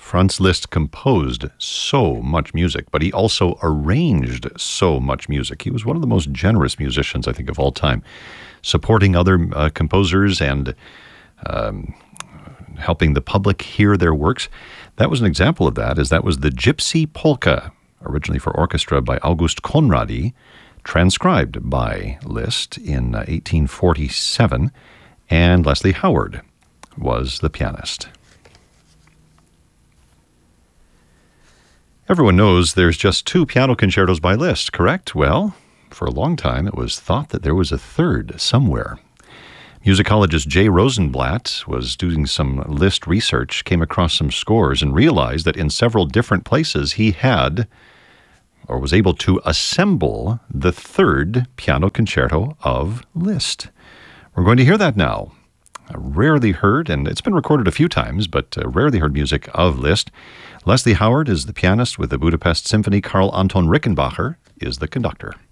Franz Liszt composed so much music, but he also arranged so much music. He was one of the most generous musicians, I think, of all time, supporting other composers and helping the public hear their works. That was an example of that, as that was the Gypsy Polka, originally for orchestra by August Conradi, transcribed by Liszt in 1847, and Leslie Howard was the pianist. Everyone knows there's just 2 piano concertos by Liszt, correct? Well, for a long time it was thought that there was a third somewhere. Musicologist Jay Rosenblatt was doing some Liszt research, came across some scores, and realized that in several different places he had, or was able to assemble, the third piano concerto of Liszt. We're going to hear that now. Rarely heard, and it's been recorded a few times, but rarely heard music of Liszt. Leslie Howard is the pianist with the Budapest Symphony. Karl Anton Rickenbacher is the conductor.